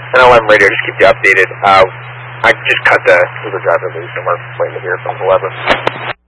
NLM radio, just keep you updated. I just cut the driver loose and we're waiting to hear from 11.